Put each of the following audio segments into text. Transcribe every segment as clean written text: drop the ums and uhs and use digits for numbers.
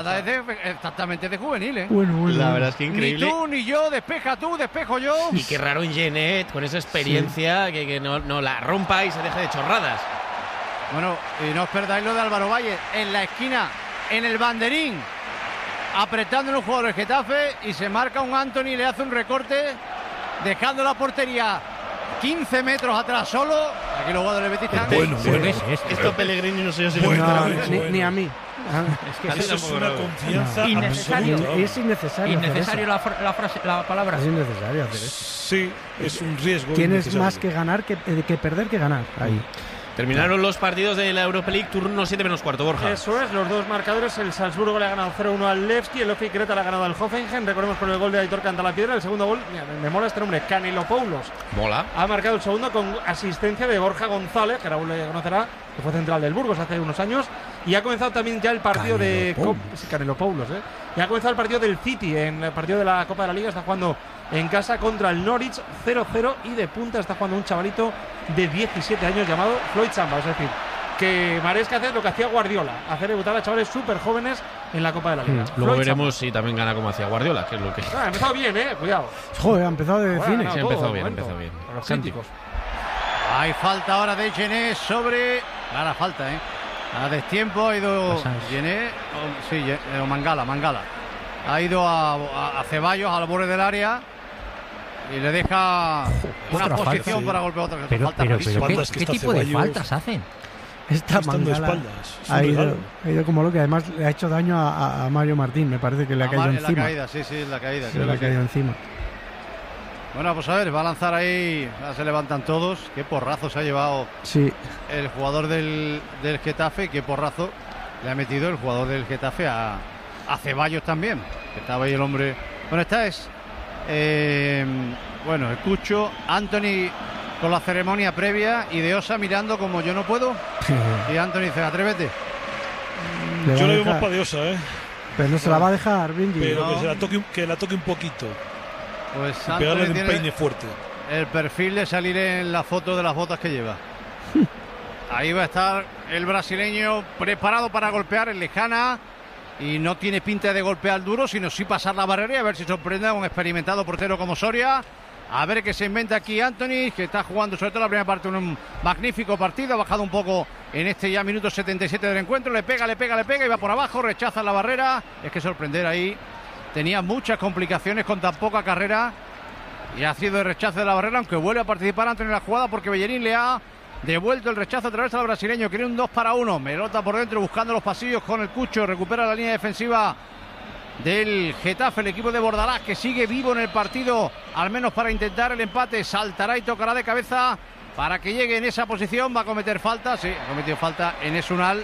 Exactamente, de juvenil, ¿eh? Bueno. La verdad es que increíble. Ni tú ni yo, despeja tú, despejo yo. Y qué raro en Genet, con esa experiencia, que no la rompa y se deje de chorradas. Bueno, y no os perdáis lo de Álvaro Valle en la esquina, en el banderín, apretando en un jugador del Getafe, y se marca un Antony, le hace un recorte, dejando la portería 15 metros atrás solo. Aquí los jugadores del Betis están. Bueno. Esto Pellegrini no sé yo si Ni a mí. Es que eso es una confianza innecesario. absoluta. Es innecesario. Innecesario la palabra. Es innecesario hacer eso. Sí, es un riesgo. Tienes más que ganar que perder que ganar. Ahí. Terminaron los partidos de la Europa League, turno 7:15, Borja. Eso es, los dos marcadores. El Salzburgo le ha ganado 0-1 al Levski, el Ofi Creta le ha ganado al Hoffenheim. Recordemos por el gol de Aitor Cantalapiedra. El segundo gol, mira, me mola este nombre, Canelopoulos. Mola. Ha marcado el segundo con asistencia de Borja González, que Raúl le conocerá, que fue central del Burgos hace unos años. Y ha comenzado también ya el partido Canelopoulos, Y ha comenzado el partido del City, en el partido de la Copa de la Liga. Está jugando en casa contra el Norwich 0-0, y de punta está jugando un chavalito de 17 años llamado Floyd Samba. Es decir, que Maresca hace lo que hacía Guardiola, hacer debutar a chavales súper jóvenes en la Copa de la Liga. Luego veremos si también gana como hacía Guardiola, que es lo que... Ha empezado bien, cuidado. Joder, ha empezado de cine. Sí, ha empezado bien. Con los críticos. Hay falta ahora de Gené sobre... Clara falta, a destiempo ha ido Gené, o Mangala. Ha ido a Ceballos al borde del área y le deja una posición falta, para golpear otra. Pero Faltas que ¿qué está tipo de Ceballos faltas hacen? Esta estando de Mangala espaldas. Es un ha regalo. ido como lo que además le ha hecho daño a Mario Martín. Me parece que le ha caído En encima. la caída, sí, en la caída. Se le ha caído encima. Bueno, pues a ver, va a lanzar ahí, ya se levantan todos. Qué porrazo se ha llevado el jugador del Getafe, qué porrazo le ha metido el jugador del Getafe a Ceballos también, que estaba ahí el hombre. Bueno, esta es el Cucho, Antony con la ceremonia previa y de Osa mirando como yo no puedo. Y Antony dice, atrévete. Yo le veo más para Diosa, Pero no se la va a dejar, Benji. Pero No. que la toque un poquito. Pues Y pegarle Antony de un tiene peine fuerte. el perfil de salir en la foto de las botas que lleva. Ahí va a estar el brasileño preparado para golpear en lejana, y no tiene pinta de golpear duro, sino sí pasar la barrera y a ver si sorprende a un experimentado portero como Soria. A ver qué se inventa aquí Antony, que está jugando sobre todo la primera parte un magnífico partido. Ha bajado un poco en este ya minuto 77 del encuentro. Le pega y va por abajo, rechaza la barrera. Es que sorprender ahí. Tenía muchas complicaciones con tan poca carrera y ha sido el rechazo de la barrera, aunque vuelve a participar Antony en la jugada porque Bellerín le ha devuelto el rechazo a través del brasileño. Quiere un 2-1. Melota por dentro buscando los pasillos con el Cucho. Recupera la línea defensiva del Getafe, el equipo de Bordalás, que sigue vivo en el partido, al menos para intentar el empate. Saltará y tocará de cabeza para que llegue en esa posición. Va a cometer falta, sí, ha cometido falta en Esunal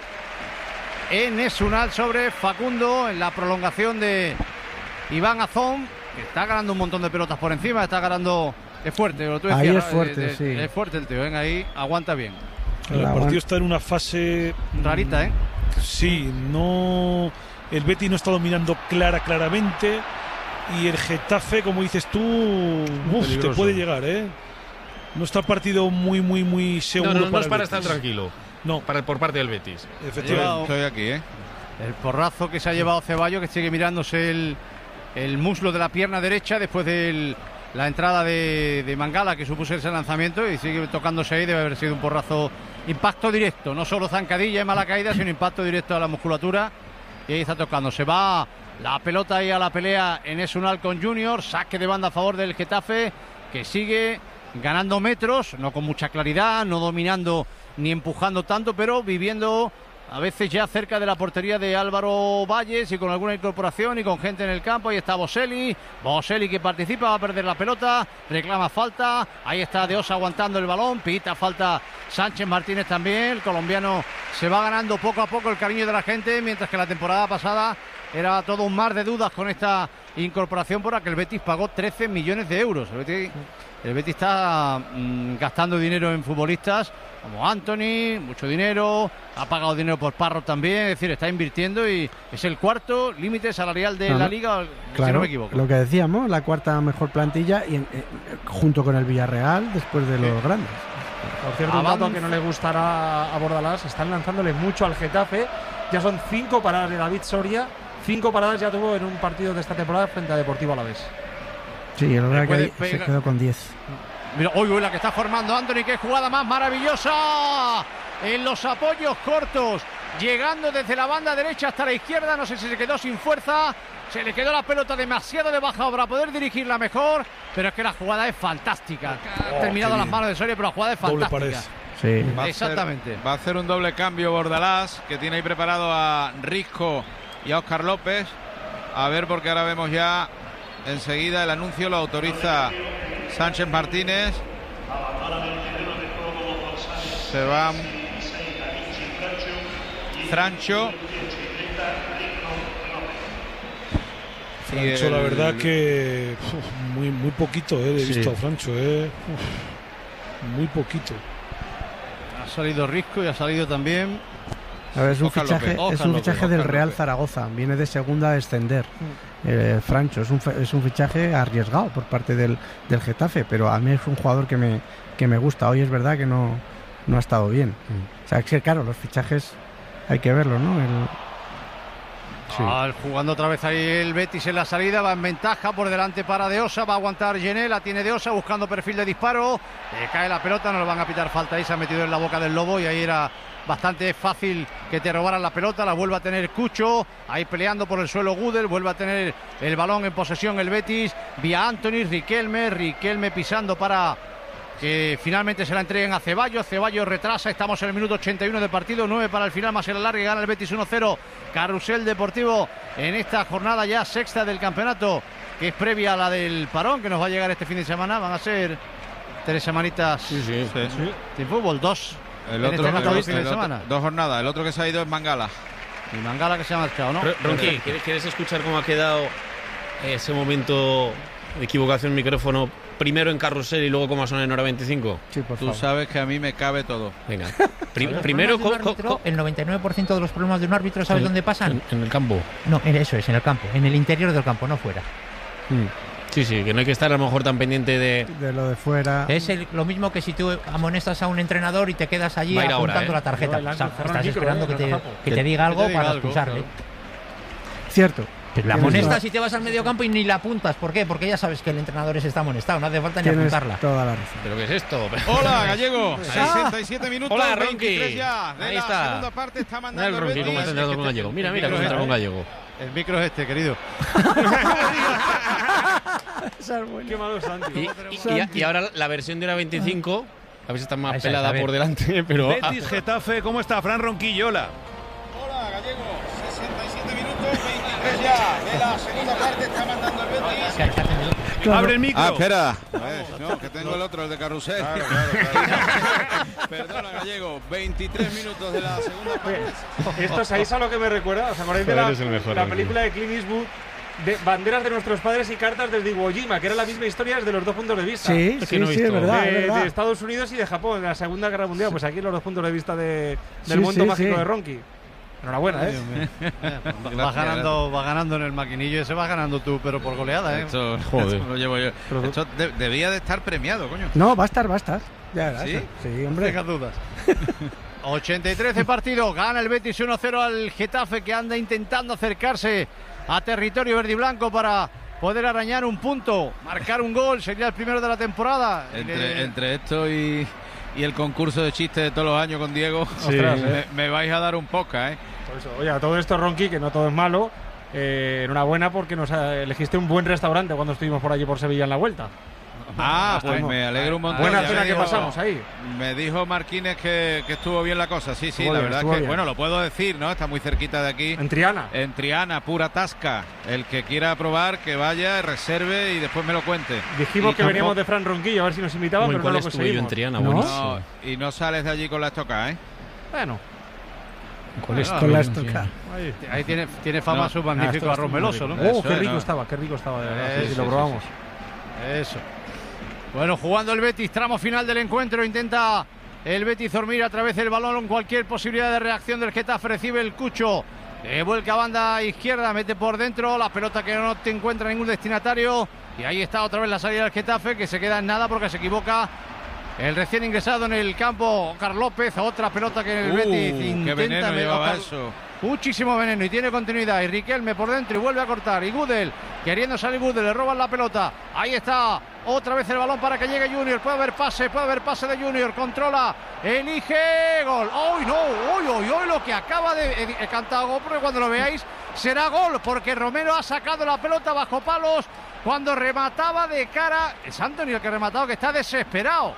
sobre Facundo en la prolongación de Iván Azón, que está ganando un montón de pelotas por encima, está ganando. Es fuerte, lo tú decías, ahí es fuerte, sí. Es fuerte el tío, venga ahí, aguanta bien. El partido está en una fase rarita, Sí, no. El Betis no está dominando claramente. Y el Getafe, como dices tú, te puede llegar, No está el partido muy seguro. No es para estar tranquilo. No, por parte del Betis. Efectivamente. Estoy aquí, El porrazo que se ha llevado Ceballos, que sigue mirándose el muslo de la pierna derecha después de la entrada de Mangala, que supuso ese lanzamiento, y sigue tocándose ahí. Debe haber sido un porrazo, impacto directo, no solo zancadilla y mala caída, sino impacto directo a la musculatura. Y ahí está tocando. Se va la pelota ahí a la pelea en Esunal con Junior. Saque de banda a favor del Getafe, que sigue ganando metros, no con mucha claridad, no dominando ni empujando tanto, pero viviendo a veces ya cerca de la portería de Álvaro Valles y con alguna incorporación y con gente en el campo. Ahí está Boselli que participa, va a perder la pelota, reclama falta. Ahí está De Osa aguantando el balón, pita falta Sánchez Martínez también. El colombiano se va ganando poco a poco el cariño de la gente, mientras que la temporada pasada era todo un mar de dudas con esta incorporación por la que el Betis pagó 13 millones de euros. El Betis está gastando dinero en futbolistas como Antony, mucho dinero, ha pagado dinero por Parro también, es decir, está invirtiendo y es el cuarto límite salarial de la Liga, claro, si no me equivoco. Lo que decíamos, la cuarta mejor plantilla y junto con el Villarreal después de los grandes. Por cierto, un dato que no le gustará a Bordalás, están lanzándole mucho al Getafe. Ya son 5 paradas de David Soria 5 paradas ya tuvo en un partido de esta temporada frente a Deportivo Alavés. Sí, la verdad que puede se quedó con 10. Mira, uy, la que está formando Anthony, qué jugada más maravillosa en los apoyos cortos, llegando desde la banda derecha hasta la izquierda. No sé si se quedó sin fuerza, se le quedó la pelota demasiado de baja para poder dirigirla mejor, pero es que la jugada es fantástica. Ha terminado las manos de Soria, pero la jugada es fantástica. Sí. Exactamente. Va a hacer un doble cambio Bordalás, que tiene ahí preparado a Risco y a Óscar López. A ver, porque ahora vemos ya enseguida el anuncio, lo autoriza Sánchez Martínez. Se va Francho. Francho, la verdad que muy poquito he visto a Francho. Muy poquito. Ha salido Risco y ha salido también. A ver, es un Óscar fichaje, López. del Óscar Real López. Zaragoza. Viene de segunda a descender. Francho es un fichaje arriesgado por parte del Getafe, pero a mí es un jugador que me gusta. Hoy es verdad que no ha estado bien. O sea, que claro, los fichajes hay que verlos, ¿no? Jugando otra vez ahí el Betis en la salida, va en ventaja por delante para De Osa, va a aguantar Gené, la tiene De Osa buscando perfil de disparo, cae la pelota, no le van a pitar falta ahí, se ha metido en la boca del lobo y ahí era bastante fácil que te robaran la pelota. La vuelve a tener Cucho, ahí peleando por el suelo Gudel, vuelve a tener el balón en posesión el Betis, vía Anthony, Riquelme pisando para que finalmente se la entreguen a Ceballos. Ceballos retrasa, estamos en el minuto 81 de partido, 9 para el final más el alargue, gana el Betis 1-0. Carrusel Deportivo en esta jornada ya sexta del campeonato, que es previa a la del parón que nos va a llegar este fin de semana. Van a ser 3 semanitas Sí. sin fútbol, 2 El en otro, este caso, el el fin de otro- semana. 2 jornadas. El otro que se ha ido es Mangala. Y Mangala que se ha marchado, ¿no? Ronqui, ¿quieres escuchar cómo ha quedado ese momento de equivocación micrófono? Primero en Carrusel y luego cómo ha sonado en hora 25. Sí, por Tú favor. sabes que a mí me cabe todo. Venga. Los Primero, problemas de un árbitro, el 99% de los problemas de un árbitro, ¿sabes dónde pasan? En el campo. No, eso es, en el campo, en el interior del campo, no fuera. Sí, que no hay que estar a lo mejor tan pendiente de... De lo de fuera. Es lo mismo que si tú amonestas a un entrenador y te quedas allí Va a ir ahora, apuntando la tarjeta. Lleva el O sea, ángel cerrado estás el micro, esperando que te diga algo te diga para algo, expulsarle. Cierto. Pues la Tienes amonestas toda- y te vas al medio campo y ni la apuntas. ¿Por qué? Porque ya sabes que el entrenador está amonestado, no hace falta ni Tienes apuntarla. toda la razón. ¿Pero qué es esto? Hola, Gallego. 67 minutos. Hola, 23 Ronqui. ya. De Ahí la está. segunda parte está Mira el mandando el Ronqui, cómo Betis. está entrando con Gallego. Mira cómo entra con Gallego. El micro es este, querido. Qué malo Santi. Y ahora la versión de hora 25, a ver si está más Esa es, pelada a ver. por delante, pero... Betis, Getafe, ¿cómo está? Fran Ronquillo, hola. Hola, Gallego. 67 minutos, 23 ya. De la segunda parte está mandando el Betis. Abre el micro. Espera. No, que tengo el otro, el de Carrusel. Perdona, Gallego. 23 minutos de la segunda parte. Esto, ¿sabéis a lo que me recuerda? ¿Os acordáis de Joder, es el mejor, la Ronqui. película de Clint Eastwood? De Banderas de nuestros padres y cartas desde Iwo Jima, que era la misma historia desde los dos puntos de vista. Sí, Es que no he es visto. verdad, es de verdad. Estados Unidos y de Japón, en la Segunda Guerra Mundial. Pues aquí los dos puntos de vista del Sí, mundo sí, mágico sí. de Ronqui. Enhorabuena, ¿eh? Vas ganando en el maquinillo ese, vas ganando tú, pero por goleada, ¿eh? Esto, Joder. esto lo llevo yo. Esto debía de estar premiado, coño. No, va a estar. Ya verás. ¿Sí? Sí, No hombre. tengas dudas. 83 de partido, gana el Betis 1-0 al Getafe, que anda intentando acercarse a territorio verde y blanco para poder arañar un punto, marcar un gol, sería el primero de la temporada. Entre esto y el concurso de chistes de todos los años con Diego, Ostras, me vais a dar un podcast, ¿eh? Por eso, oye, a todo esto, Ronqui, que no todo es malo. Enhorabuena porque nos elegiste un buen restaurante cuando estuvimos por allí por Sevilla en la vuelta. Ah, pues me alegro un montón. Buena Ya cena me que dijo- pasamos ahí. Me dijo Marquínez que estuvo bien la cosa. Sí, Estuvo la bien, verdad estuvo es que, bien. bueno, lo puedo decir, ¿no? Está muy cerquita de aquí. En Triana. En Triana, pura tasca. El que quiera probar, que vaya, reserve y después me lo cuente. Dijimos Y que veníamos de tampoco- Fran Ronquillo a ver si nos invitaba, Como pero no cuál lo estuve yo en conseguimos. Triana, ¿No? buenísimo. No, y no sales de allí con la estocada, ¿eh? Bueno, ¿Cuál estuve? Con la Sí. estoca. Ahí tiene fama No. su magnífico arroz meloso, ¿no? Eso qué es, rico ¿no? estaba, de verdad. Sí, Eso, lo sí, probamos. Eso. Bueno, jugando el Betis, tramo final del encuentro, intenta el Betis dormir a través del balón, cualquier posibilidad de reacción del Getafe, recibe el Cucho, vuelca a banda izquierda, mete por dentro, la pelota que no te encuentra ningún destinatario, y ahí está otra vez la salida del Getafe, que se queda en nada porque se equivoca el recién ingresado en el campo, Óscar López, otra pelota que el Betis Qué intenta veneno llevaba Óscar- eso. muchísimo veneno y tiene continuidad. Y Riquelme por dentro y vuelve a cortar. Y Gudel, queriendo salir Gudel, le roban la pelota. Ahí está, otra vez el balón para que llegue Junior. Puede haber pase de Junior. Controla, elige, gol. ¡Uy, no! ¡Uy! Lo que acaba de cantar gol, porque cuando lo veáis será gol, porque Romero ha sacado la pelota bajo palos cuando remataba de cara. Es Anthony el que ha rematado, que está desesperado.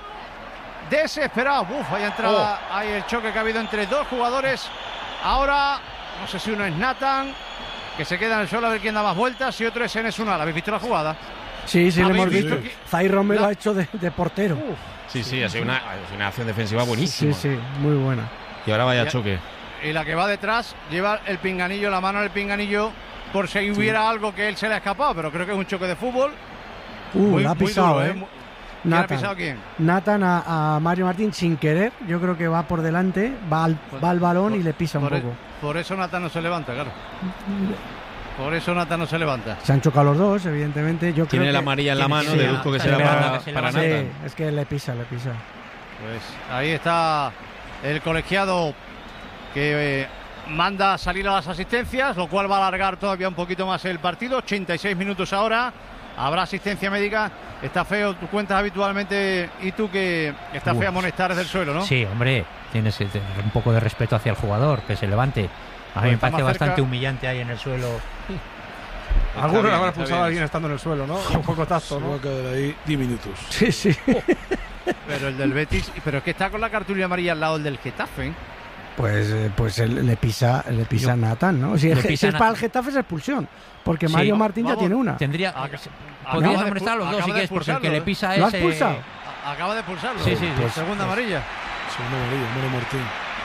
Hay entrada, hay el choque que ha habido entre dos jugadores. Ahora, no sé si uno es Nathan, que se queda en el suelo a ver quién da más vueltas, y otro es Enes Unal. ¿Habéis visto la jugada? Sí, lo hemos visto. visto. Zay Romero ha hecho de portero. Sí, ha sido una acción defensiva buenísima. Sí, muy buena. Y ahora vaya choque. Y la que va detrás lleva el pinganillo, la mano en el pinganillo, por si hubiera algo que él se le ha escapado, pero creo que es un choque de fútbol. La ha pisado, muy duro, ¿Quién ha pisado quién? Nathan a Mario Martín sin querer, yo creo que va por delante, va al balón y le pisa un poco. Por eso Nathan no se levanta, claro. Por eso Nathan no se levanta. Se han chocado los dos, evidentemente. Yo tiene creo la amarilla en la mano, deduzco que será para Nathan. Sí, es que le pisa. Pues ahí está el colegiado que manda salir a las asistencias, lo cual va a alargar todavía un poquito más el partido. 86 minutos ahora. Habrá asistencia médica. Está feo, tú cuentas habitualmente, y tú que está feo amonestar desde el suelo, ¿no? Sí, hombre, tienes que tener un poco de respeto hacia el jugador, que se levante. A mí me parece bastante humillante ahí en el suelo. Algunos le habrán expulsado a alguien estando en el suelo, ¿no? Un poco tacto, ¿no? Se va a quedar ahí 10 minutos. Sí. Pero el del Betis, pero es que está con la cartulina amarilla al lado del Getafe, ¿eh? Pues él le pisa a Nathan, ¿no? Si es para el Getafe es expulsión, porque Mario Martín ya tiene una. Podrías amonestar a los dos si quieres, porque el que le pisa es... ¿Lo has expulsado? Acaba de expulsarlo. Sí. Segunda amarilla. Segunda amarilla, Mario Martín.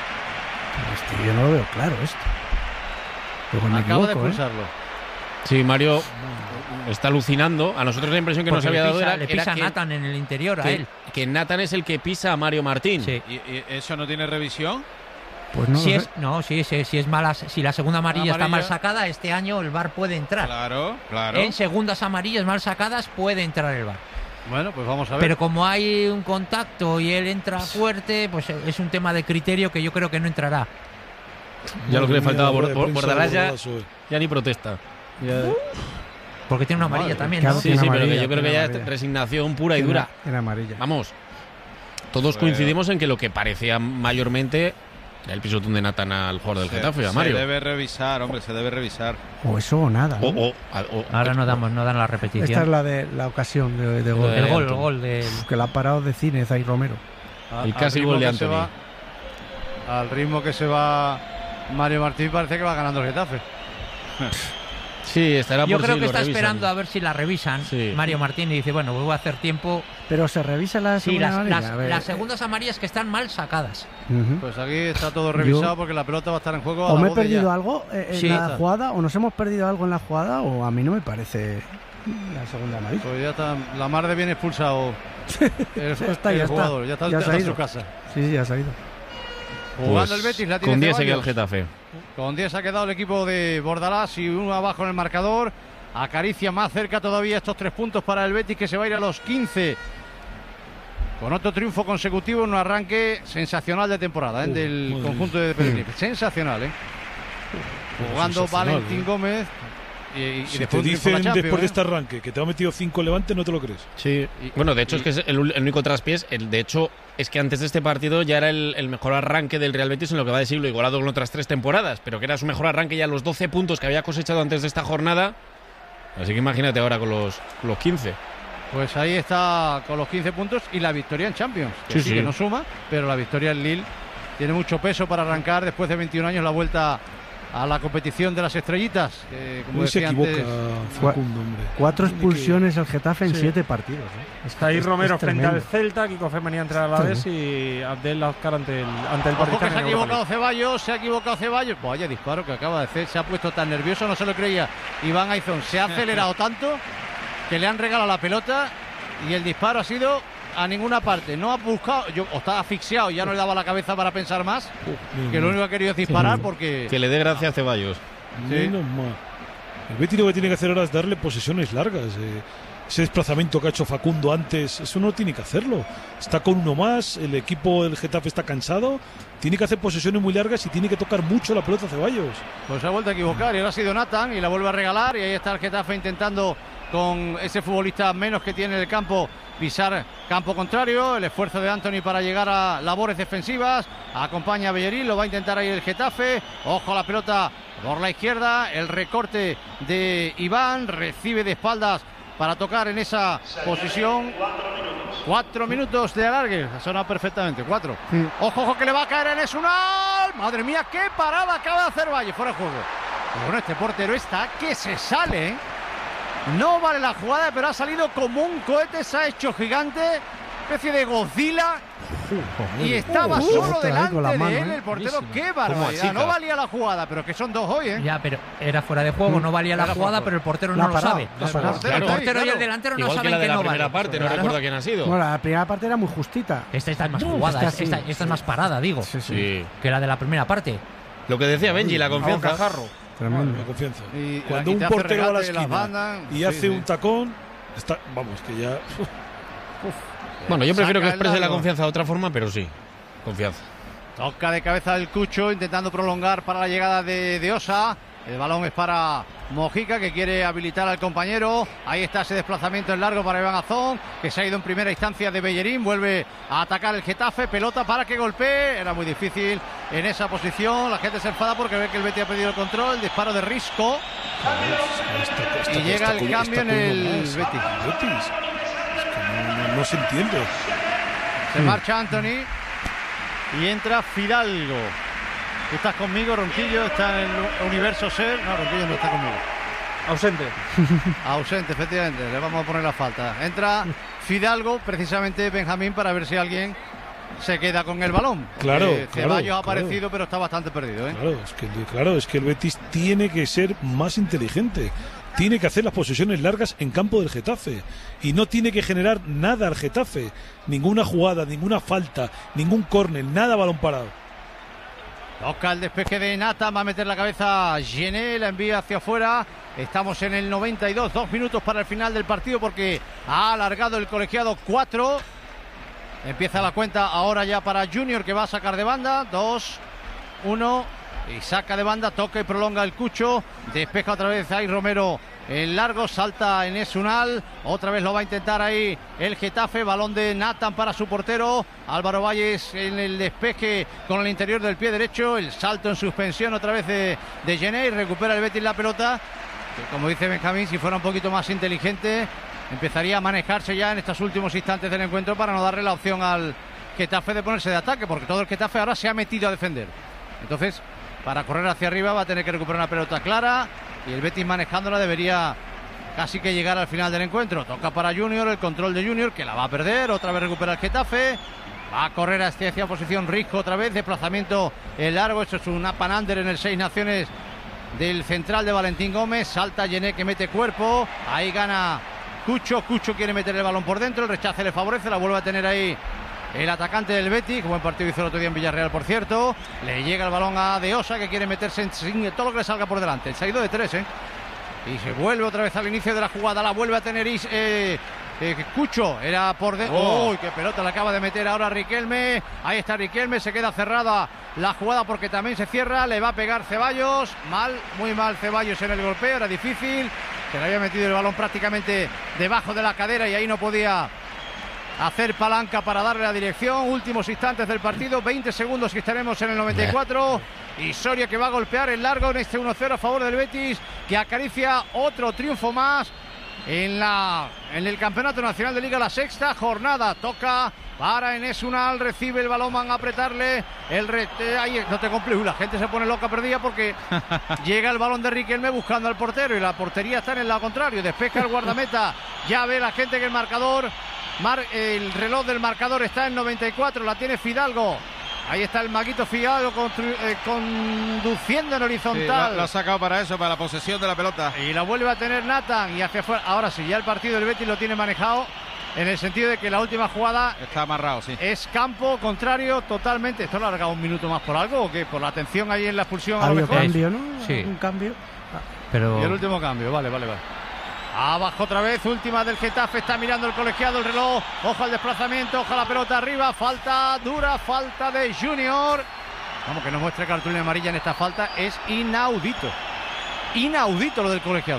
Yo no lo veo claro esto. Acaba de expulsarlo. Sí, Mario está alucinando. A nosotros la impresión que nos había dado le pisa a Nathan en el interior, a él. Que Nathan es el que pisa a Mario Martín. Sí. ¿Y eso no tiene revisión? Pues no. Si es mala, si la segunda amarilla está mal sacada, este año el VAR puede entrar. Claro. En segundas amarillas mal sacadas puede entrar el VAR. Bueno, pues vamos a ver. Pero como hay un contacto y él entra fuerte, pues es un tema de criterio que yo creo que no entrará. Ya lo que le faltaba Bordalás ya ni protesta. Porque tiene una amarilla también, ¿no? Sí, pero que yo creo que ya es resignación pura y dura. Era amarilla. Vamos, todos coincidimos en que lo que parecía mayormente era el pisotón de Nathan al jugador del Getafe, a Mario. Se debe revisar, hombre, se debe revisar. O eso o nada, ¿no? Ahora no dan la repetición. Esta es la de la ocasión de gol. El gol del... Que la ha parado de cine Zay Romero. El casi gol de Anthony. Al ritmo que se va Mario Martín, parece que va ganando el Getafe. Sí, estará por Yo creo si que lo está revisan. esperando a ver si la revisan. Sí. Mario Martín, y dice, bueno, voy a hacer tiempo. Pero se revisa la segunda amarilla. Las segundas amarillas que están mal sacadas. Pues aquí está todo revisado porque la pelota va a estar en juego. ¿O me he perdido algo Sí. en la jugada? ¿O nos hemos perdido algo en la jugada? ¿O a mí no me parece la segunda amarilla? Pues ya está, la mar de bien expulsado el jugador. Ya está en su casa. Sí, ya se ha ido. Jugando el Betis, la tiene con 10 se queda el Ceballos. Getafe. Con 10 ha quedado el equipo de Bordalás y uno abajo en el marcador. Acaricia más cerca todavía estos 3 puntos para el Betis, que se va a ir a los 15. Con otro triunfo consecutivo en un arranque sensacional de temporada del conjunto de Pellegrini. Sensacional, ¿eh? Jugando Valentín Gómez. Y si después te dicen después de este arranque que te ha metido 5 Levante, no te lo crees. Sí. Bueno, de hecho es que es el único traspiés. De hecho es que antes de este partido ya era el mejor arranque del Real Betis en lo que va de siglo, igualado con otras 3 temporadas, pero que era su mejor arranque ya los 12 puntos que había cosechado antes de esta jornada. Así que imagínate ahora con los 15. Pues ahí está con los 15 puntos y la victoria en Champions. Que sí, que no suma, pero la victoria en Lille tiene mucho peso para arrancar después de 21 años la vuelta a la competición de las estrellitas. Como Muy se decía equivoca antes, Facundo, hombre. 4 expulsiones el Getafe en 7 partidos. Está ahí Romero frente al Celta, Kiko Femenía entre a la vez y Abdel Lazcar ante el Ojo que se ha equivocado Ceballos, Vaya disparo que acaba de hacer, se ha puesto tan nervioso, no se lo creía. Iván Aizón se ha acelerado tanto que le han regalado la pelota y el disparo ha sido a ninguna parte. No ha buscado, o está asfixiado, ya no le daba la cabeza para pensar más, que lo único que ha querido es disparar porque... Que le dé gracia a Ceballos. Menos mal. El Betis lo que tiene que hacer ahora es darle posesiones largas. ese desplazamiento que ha hecho Facundo antes, eso no tiene que hacerlo. Está con uno más, el equipo del Getafe está cansado, tiene que hacer posesiones muy largas y tiene que tocar mucho la pelota a Ceballos. Pues se ha vuelto a equivocar y ahora ha sido Nathan y la vuelve a regalar, y ahí está el Getafe intentando con ese futbolista menos que tiene en el campo pisar campo contrario. El esfuerzo de Anthony para llegar a labores defensivas, acompaña a Bellerín, lo va a intentar ahí el Getafe. Ojo a la pelota por la izquierda, el recorte de Iván, recibe de espaldas para tocar en esa posición. 4 minutos de alargue, ha sonado perfectamente, 4. Ojo que le va a caer en Esunal. Madre mía, qué parada acaba de hacer Valle, fuera de juego. Pero bueno, este portero está que se sale, ¿eh? No vale la jugada, pero ha salido como un cohete, se ha hecho gigante, especie de Godzilla, y estaba solo delante de él, el portero. ¡Qué barbaridad! No valía la jugada, pero que son 2 hoy, ¿eh? Ya, pero era fuera de juego, no valía la jugada, pero el portero no lo sabe. El portero y el delantero no saben que no vale. Igual que la de la primera parte, no recuerdo quién ha sido. Bueno, la primera parte era muy justita. Esta es más jugada, esta es más parada, digo, Sí. que la de la primera parte. Lo que decía Benji, la confianza. Tremendo. La confianza. Y cuando un portero va a la esquina y hace un tacón, está, vamos, que ya... Bueno, yo prefiero que exprese la confianza de otra forma, pero sí, confianza. Toca de cabeza el Cucho, intentando prolongar para la llegada de Osa. El balón es para Mojica, que quiere habilitar al compañero. Ahí está ese desplazamiento en largo para Iván Azón, que se ha ido en primera instancia de Bellerín. Vuelve a atacar el Getafe. Pelota para que golpee. Era muy difícil en esa posición. La gente se enfada porque ve que el Betis ha perdido el control. Disparo de Risco. Y llega el cambio en el Betis. Es que no se entiende. Se marcha Anthony y entra Fidalgo. ¿Tú estás conmigo, Ronquillo? ¿Está en el universo ser? No, Ronquillo no está conmigo. Ausente, efectivamente. Le vamos a poner la falta. Entra Fidalgo, precisamente Benjamín, para ver si alguien se queda con el balón. Claro. Ceballos ha aparecido, pero está bastante perdido, ¿eh? Claro, es que el Betis tiene que ser más inteligente. Tiene que hacer las posesiones largas en campo del Getafe. Y no tiene que generar nada al Getafe. Ninguna jugada, ninguna falta, ningún córner, nada balón parado. Toca el despeje de Nata, va a meter la cabeza Gené, la envía hacia afuera. Estamos en el 92, 2 minutos para el final del partido porque ha alargado el colegiado 4. Empieza la cuenta ahora ya para Junior, que va a sacar de banda. 2, 1 y saca de banda, toca y prolonga el Cucho. Despeja otra vez ahí Romero en largo, salta en Esunal, otra vez lo va a intentar ahí el Getafe, balón de Nathan para su portero, Álvaro Valles en el despeje con el interior del pie derecho, el salto en suspensión otra vez de Gené, y recupera el Betis la pelota, que como dice Benjamín, si fuera un poquito más inteligente, empezaría a manejarse ya en estos últimos instantes del encuentro para no darle la opción al Getafe de ponerse de ataque, porque todo el Getafe ahora se ha metido a defender. Entonces, para correr hacia arriba va a tener que recuperar una pelota clara, y el Betis manejándola debería casi que llegar al final del encuentro. Toca para Junior, el control de Junior, que la va a perder, otra vez recupera el Getafe, va a correr hacia posición Risco otra vez, desplazamiento largo, esto es un up and under en el 6 Naciones del central de Valentín Gómez, salta Gené que mete cuerpo, ahí gana Cucho quiere meter el balón por dentro, el rechace le favorece, la vuelve a tener ahí el atacante del Betis, como buen partido hizo el otro día en Villarreal, por cierto. Le llega el balón a De Osa, que quiere meterse en todo lo que le salga por delante. Se ha ido de 3, y se vuelve otra vez al inicio de la jugada, la vuelve a tener Cucho, era por dentro. ¡Uy, qué pelota le acaba de meter ahora Riquelme! Ahí está Riquelme, se queda cerrada la jugada porque también se cierra, le va a pegar Ceballos, muy mal Ceballos en el golpeo, era difícil, se le había metido el balón prácticamente debajo de la cadera y ahí no podía hacer palanca para darle la dirección. Últimos instantes del partido, 20 segundos y estaremos en el 94. Y Soria que va a golpear el largo en este 1-0 a favor del Betis, que acaricia otro triunfo más en el Campeonato Nacional de Liga, la 6ª jornada. Toca para Enes Unal, recibe el balón, van a apretarle ahí no te compliques, la gente se pone loca perdida porque llega el balón de Riquelme buscando al portero y la portería está en el lado contrario, despeja el guardameta, ya ve la gente que el marcador el reloj del marcador está en 94, la tiene Fidalgo. Ahí está el maguito Fidalgo conduciendo en horizontal. Sí, lo ha sacado para eso, para la posesión de la pelota. Y la vuelve a tener Nathan y hacia afuera. Ahora sí, ya el partido del Betis lo tiene manejado en el sentido de que la última jugada está amarrado, sí. Es campo contrario totalmente. ¿Esto lo ha alargado un minuto más por algo o qué? ¿Por la atención ahí en la expulsión? ¿Ha a lo habido mejor? cambio, no? Sí. Un cambio. Pero... Y el último cambio, vale. Abajo otra vez, última del Getafe, está mirando el colegiado, el reloj, ojo al desplazamiento, ojo a la pelota arriba, falta dura, falta de Junior. Vamos, que nos muestre cartulina amarilla en esta falta, es inaudito. Inaudito lo del colegiado.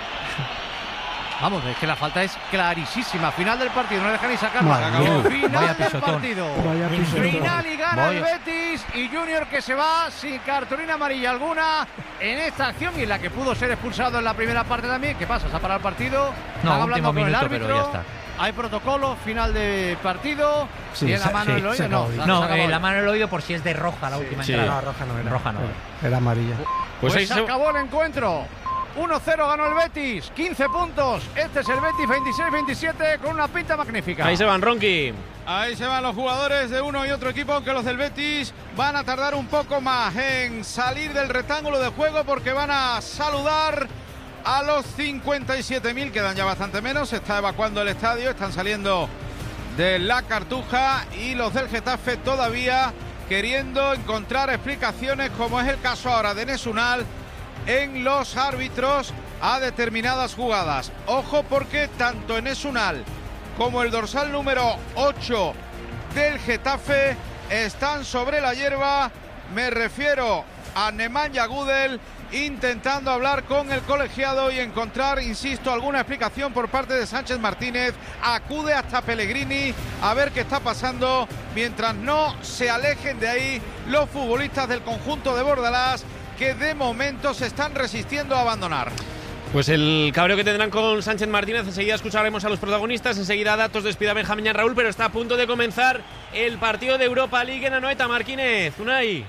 Vamos, es que la falta es clarísima. Final del partido, no deja ni sacarla. Final del partido. Final y gana el Betis y Junior que se va sin cartulina amarilla alguna en esta acción y en la que pudo ser expulsado en la primera parte también. ¿Qué pasa? ¿Se ha parado el partido? No, ¿Están hablando con el árbitro? Pero ya está. Hay protocolo, final de partido. Sí, ¿Tiene la mano en el oído? No, la mano en el oído por si es de roja la última entrada. No, roja no era. Roja no era amarilla. Pues ahí se acabó el encuentro. 1-0 ganó el Betis, 15 puntos. Este es el Betis 26-27 con una pinta magnífica. Ahí se van, Ronqui. Ahí se van los jugadores de uno y otro equipo, aunque los del Betis van a tardar un poco más en salir del rectángulo de juego porque van a saludar a los 57.000, quedan ya bastante menos, se está evacuando el estadio, están saliendo de la Cartuja y los del Getafe todavía queriendo encontrar explicaciones, como es el caso ahora de Enes Unal, en los árbitros a determinadas jugadas. Ojo porque tanto Enes Unal como el dorsal número 8 del Getafe están sobre la hierba. Me refiero a Nemanja Gudel, intentando hablar con el colegiado y encontrar, insisto, alguna explicación por parte de Sánchez Martínez. Acude hasta Pellegrini a ver qué está pasando mientras no se alejen de ahí los futbolistas del conjunto de Bordalás, que de momento se están resistiendo a abandonar. Pues el cabreo que tendrán con Sánchez Martínez, enseguida escucharemos a los protagonistas, enseguida datos de Espida Benjamín y Raúl, pero está a punto de comenzar el partido de Europa League en Anoeta. Marquínez, Unai.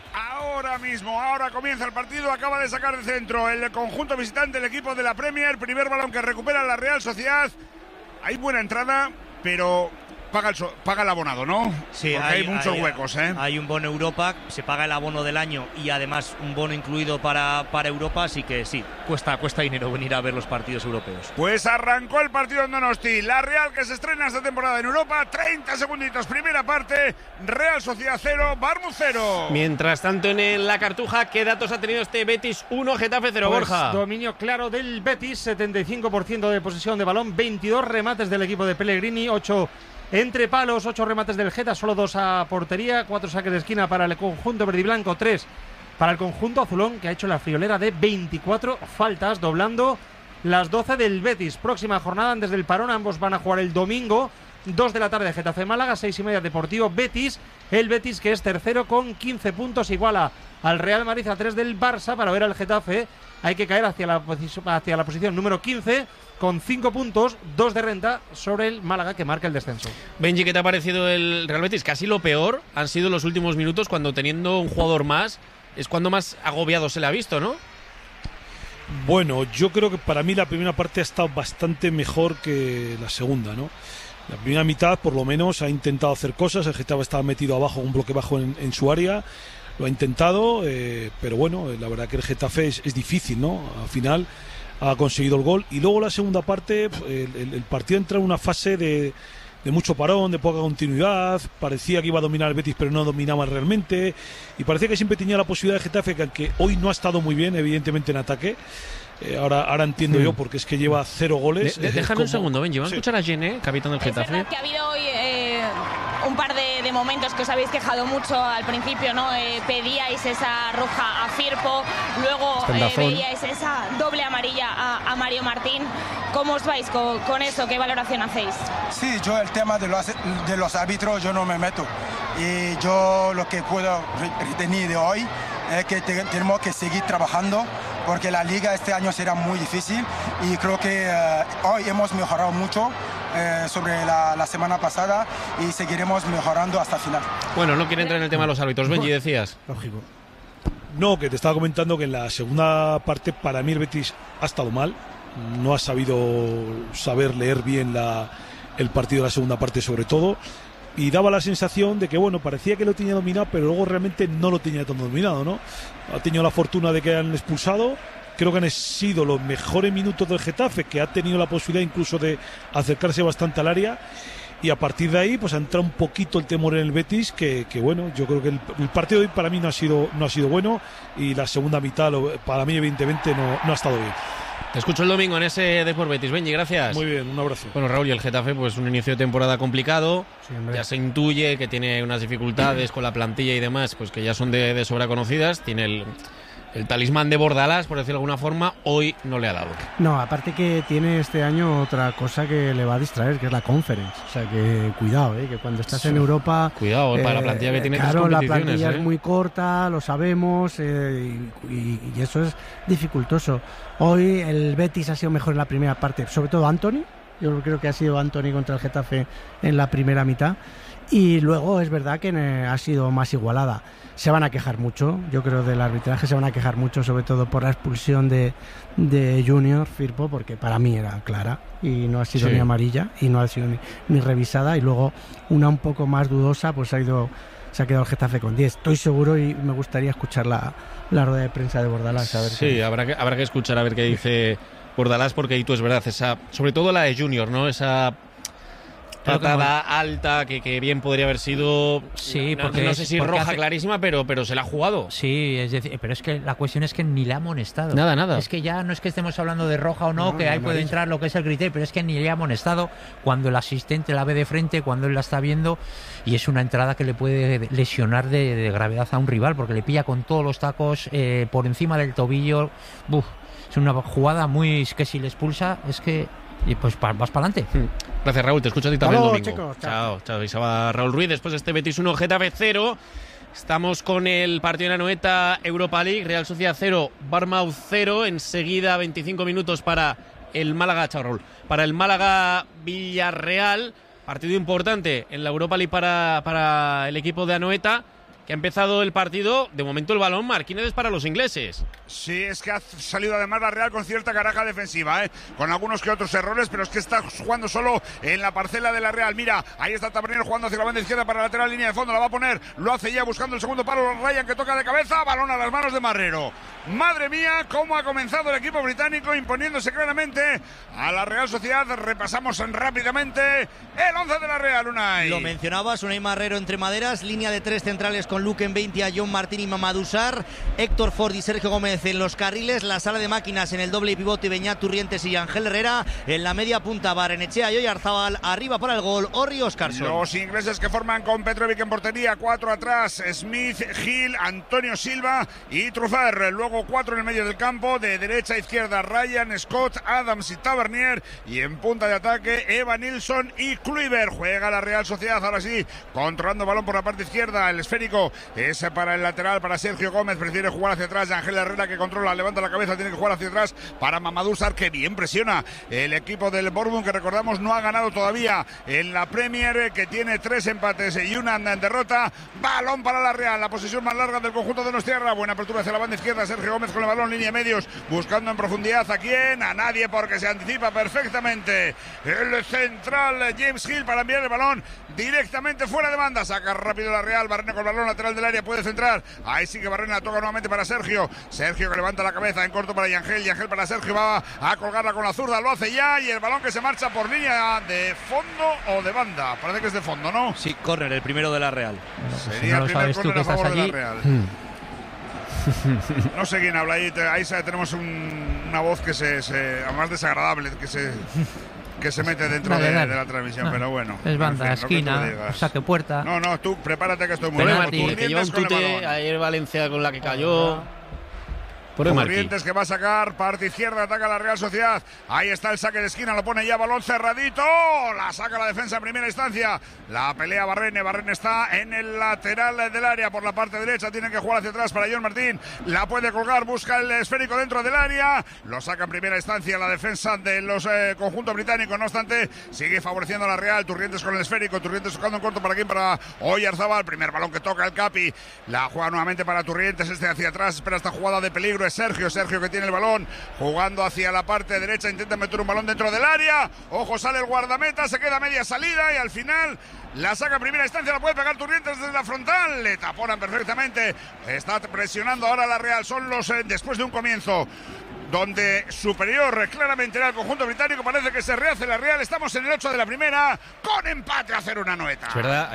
Ahora comienza el partido, acaba de sacar de centro el conjunto visitante, el equipo de la Premier, primer balón que recupera la Real Sociedad. Hay buena entrada, pero paga el abonado, ¿no? Sí, hay muchos huecos, ¿eh? Hay un bono Europa, se paga el abono del año y además un bono incluido para Europa, así que sí, cuesta dinero venir a ver los partidos europeos. Pues arrancó el partido en Donosti, la Real que se estrena esta temporada en Europa, 30 segunditos, primera parte, Real Sociedad 0, Bournemouth 0. Mientras tanto en la Cartuja, ¿qué datos ha tenido este Betis 1, Getafe 0, pues Borja? Dominio claro del Betis, 75% de posesión de balón, 22 remates del equipo de Pellegrini, 8 entre palos, 8 remates del Geta, solo 2 a portería, 4 saques de esquina para el conjunto verde y blanco, 3 para el conjunto azulón, que ha hecho la friolera de 24 faltas, doblando las 12 del Betis. Próxima jornada antes del parón, ambos van a jugar el domingo, 2 de la tarde, Getafe Málaga, 6:30 Deportivo Betis. El Betis, que es tercero con 15 puntos, iguala al Real Madrid a 3 del Barça. Para ver al Getafe hay que caer hacia la posición número 15 con 5 puntos, 2 de renta sobre el Málaga, que marca el descenso. Benji, ¿qué te ha parecido el Real Betis? Casi lo peor han sido los últimos minutos, cuando teniendo un jugador más es cuando más agobiado se le ha visto, ¿no? Bueno, yo creo que para mí la primera parte ha estado bastante mejor que la segunda, ¿no? La primera mitad, por lo menos, ha intentado hacer cosas. El Getafe estaba metido abajo, un bloque bajo en su área. Lo ha intentado, pero bueno, la verdad que el Getafe es difícil, ¿no? Al final ha conseguido el gol. Y luego la segunda parte, el partido entra en una fase de mucho parón, de poca continuidad. Parecía que iba a dominar el Betis, pero no dominaba realmente. Y parecía que siempre tenía la posibilidad de Getafe, que aunque hoy no ha estado muy bien, evidentemente, en ataque. Ahora entiendo yo, porque es que lleva 0 goles. Déjame un segundo, Benji. Vamos a escuchar a Gene, capitán del Getafe. Es verdad que ha habido hoy un par de momentos que os habéis quejado mucho al principio, ¿no? Pedíais esa roja a Firpo, luego veíais esa doble amarilla a Mario Martín. ¿Cómo os vais con eso? ¿Qué valoración hacéis? Sí, yo el tema de los árbitros yo no me meto. Y yo lo que puedo retener de hoy es que tenemos que seguir trabajando, porque la liga este año será muy difícil y creo que hoy hemos mejorado mucho sobre la semana pasada y seguiremos mejorando hasta el final. Bueno, no quiere entrar en el tema de los árbitros. Benji, decías. Lógico. No, que te estaba comentando que en la segunda parte para mí el Betis ha estado mal. No ha saber leer bien el partido de la segunda parte, sobre todo. Y daba la sensación de que, bueno, parecía que lo tenía dominado, pero luego realmente no lo tenía tan dominado, ¿no? Ha tenido la fortuna de que han expulsado. Creo que han sido los mejores minutos del Getafe, que ha tenido la posibilidad incluso de acercarse bastante al área. Y a partir de ahí, pues ha entrado un poquito el temor en el Betis, que bueno, yo creo que el partido de hoy para mí no ha sido bueno. Y la segunda mitad, para mí, evidentemente, no ha estado bien. Te escucho el domingo en ese Depor Betis. Benji, gracias. Muy bien, un abrazo. Bueno, Raúl, y el Getafe, pues un inicio de temporada complicado. Sí, ya se intuye que tiene unas dificultades con la plantilla y demás, pues que ya son de sobra conocidas. Tiene el talismán de Bordalás, por decirlo de alguna forma, hoy no le ha dado. No, aparte que tiene este año otra cosa que le va a distraer, que es la Conference. O sea, que cuidado, que cuando estás en Europa... Cuidado, para la plantilla que tiene claro, tres competiciones. La plantilla es muy corta, lo sabemos, y eso es dificultoso. Hoy el Betis ha sido mejor en la primera parte, sobre todo Antony. Yo creo que ha sido Antony contra el Getafe en la primera mitad. Y luego es verdad que ha sido más igualada. Se van a quejar mucho, yo creo, del arbitraje, se van a quejar mucho, sobre todo por la expulsión de Junior Firpo, porque para mí era clara y no ha sido ni amarilla y no ha sido ni revisada. Y luego una un poco más dudosa, pues se ha quedado el Getafe con 10. Estoy seguro y me gustaría escuchar la rueda de prensa de Bordalás. A ver habrá que escuchar a ver qué dice Bordalás, porque ahí tú es verdad, sobre todo la de Junior, ¿no? Esa patada alta que bien podría haber sido, porque no sé si roja clarísima, pero se la ha jugado. Sí, es decir, pero es que la cuestión es que ni le ha amonestado. Nada. Es que ya no es que estemos hablando de roja o no, que ahí puede entrar lo que es el criterio, pero es que ni le ha amonestado cuando el asistente la ve de frente, cuando él la está viendo, y es una entrada que le puede lesionar de gravedad a un rival, porque le pilla con todos los tacos por encima del tobillo. Es una jugada que si le expulsa es que... Y pues vas para adelante. Gracias, Raúl. Te escucho a ti también el domingo. Chicos, chao. Y se va Raúl Ruiz. Después de este Betis 1, Getafe 0. Estamos con el partido de la Anoeta, Europa League. Real Sociedad 0, Bournemouth 0. Enseguida 25 minutos para el Málaga. Chao, Raúl. Para el Málaga Villarreal. Partido importante en la Europa League para el equipo de Anoeta, que ha empezado el partido. De momento el balón Marquínez para los ingleses. Sí, es que ha salido además la Real con cierta caraja defensiva, con algunos que otros errores, pero es que está jugando solo en la parcela de la Real. Mira, ahí está Tavernier jugando hacia la banda izquierda para la lateral, línea de fondo, la va a poner, lo hace ya buscando el segundo palo, Ryan que toca de cabeza, balón a las manos de Marrero. Madre mía, cómo ha comenzado el equipo británico imponiéndose claramente a la Real Sociedad. Repasamos rápidamente el 11 de la Real, Unai. Lo mencionabas, Unai Marrero entre maderas, línea de tres centrales con Luque en 20, a John Martín y Mamadou Sarr, Héctor Ford y Sergio Gómez en los carriles, la sala de máquinas en el doble pivote, Beñat Turrientes y Ángel Herrera, en la media punta Barrenechea y Oyarzabal, arriba para el gol Orri Óscarson. Los ingleses que forman con Petrovic en portería, 4 atrás, Smith, Gil, Antonio Silva y Truffert, luego 4 en el medio del campo, de derecha a izquierda Ryan, Scott, Adams y Tavernier, y en punta de ataque Eva Nilsson y Kluivert. Juega la Real Sociedad, ahora sí, controlando balón por la parte izquierda, el esférico es para el lateral, para Sergio Gómez, prefiere jugar hacia atrás, Ángel Herrera que controla, levanta la cabeza, tiene que jugar hacia atrás para Mamadou Sarr, que bien presiona el equipo del Bournemouth, que recordamos no ha ganado todavía en la Premier, que tiene 3 empates y una derrota. Balón para la Real, la posesión más larga del conjunto de Donostiarra, buena apertura hacia la banda izquierda, Sergio Gómez con el balón, línea de medios, buscando en profundidad a quién, a nadie, porque se anticipa perfectamente el central James Hill para enviar el balón directamente fuera de banda, saca rápido la Real, Barrena con el balón lateral del área, puede centrar, ahí sí que Barrena toca nuevamente para Sergio que levanta la cabeza en corto para Yangel para Sergio, va a colgarla con la zurda, lo hace ya, y el balón que se marcha por línea de fondo o de banda, parece que es de fondo, ¿no? Sí, córner, el primero de la Real. Sería el primer córner a favor de la Real. No sé quién habla ahí tenemos una voz que más desagradable, que se mete dentro de la transmisión, pero bueno. Es banda, esquina, saque puerta. No, tú prepárate que estoy muy bien. Que lleva un tute ayer Valencia con la que cayó. Corrientes que va a sacar, parte izquierda, ataca la Real Sociedad. Ahí está el saque de esquina, lo pone ya, balón cerradito. La saca la defensa en primera instancia. La pelea Barrene está en el lateral del área por la parte derecha. Tiene que jugar hacia atrás para John Martín. La puede colgar, busca el esférico dentro del área. Lo saca en primera instancia la defensa de los conjuntos británicos. No obstante, sigue favoreciendo a la Real. Turrientes con el esférico. Turrientes tocando en corto para quién, para Oyarzabal. Primer balón que toca el Capi. La juega nuevamente para Turrientes. Hacia atrás. Espera esta jugada de peligro. Sergio que tiene el balón, jugando hacia la parte derecha, intenta meter un balón dentro del área, ojo, sale el guardameta, se queda media salida y al final la saca en primera instancia, la puede pegar Turrientes desde la frontal, le taponan perfectamente, está presionando ahora la Real, son los después de un comienzo donde superior claramente era el conjunto británico, parece que se rehace la Real, estamos en el 8 de la primera, con empate a 0 una Anoeta. Es verdad,